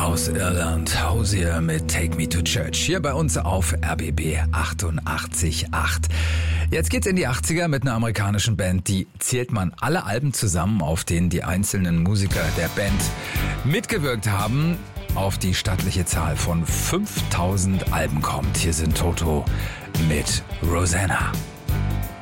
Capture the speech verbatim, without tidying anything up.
aus Irland, Hozier mit Take Me to Church, hier bei uns auf R B B achtundachtzig Komma acht. Jetzt geht's in die achtziger mit einer amerikanischen Band, die zählt man alle Alben zusammen, auf denen die einzelnen Musiker der Band mitgewirkt haben, auf die stattliche Zahl von fünftausend Alben kommt. Hier sind Toto mit Rosanna.